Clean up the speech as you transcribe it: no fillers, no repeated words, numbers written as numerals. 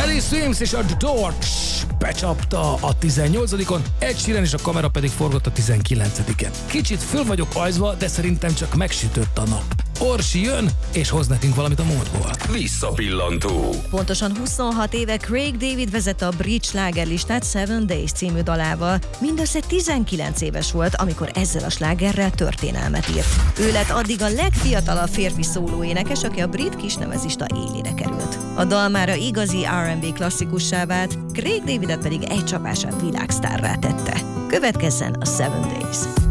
Teddy Swims és a The Door becsapta a 18-on, Ed Sheeran és a Kamera pedig forgott a 19-en. Kicsit föl vagyok ajzva, de szerintem csak megsütött a nap. Orsi jön, és hoz nekünk valamit a múltból. Visszapillantó. Pontosan 26 éve Craig David vezette a brit slágerlistát Seven Days című dalával. Mindössze 19 éves volt, amikor ezzel a slágerrel történelmet írt. Ő lett addig a legfiatalabb férfi szólóénekes, aki a brit kislemezista élére került. A dal mára igazi R&B klasszikussá vált, Craig Davidet pedig egy csapásra világsztárrá tette. Következzen a Seven Days.